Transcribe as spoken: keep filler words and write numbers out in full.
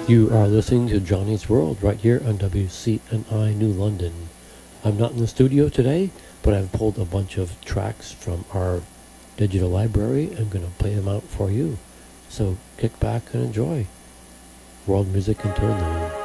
You are listening to Johnny's World right here on W C N I New London. I'm not in the studio today, but I've pulled a bunch of tracks from our digital library. I'm going to play them out for you. So kick back and enjoy. World music and turn them.